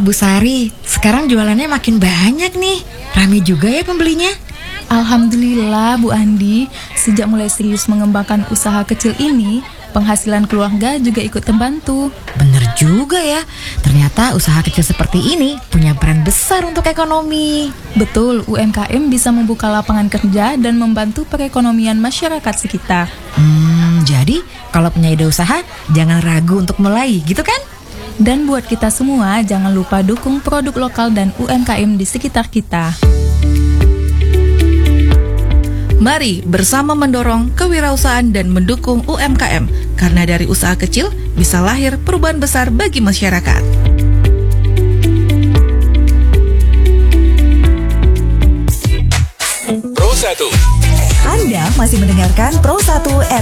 Bu Sari, sekarang jualannya makin banyak nih. Rame juga ya pembelinya. Alhamdulillah Bu Andi, sejak mulai serius mengembangkan usaha kecil ini, penghasilan keluarga juga ikut terbantu. Bener juga ya, ternyata usaha kecil seperti ini punya peran besar untuk ekonomi. Betul, UMKM bisa membuka lapangan kerja dan membantu perekonomian masyarakat sekitar. Jadi kalau punya ide usaha, jangan ragu untuk mulai, gitu kan? Dan buat kita semua, jangan lupa dukung produk lokal dan UMKM di sekitar kita. Mari bersama mendorong kewirausahaan dan mendukung UMKM, karena dari usaha kecil bisa lahir perubahan besar bagi masyarakat. Pro 1. Anda masih mendengarkan Pro 1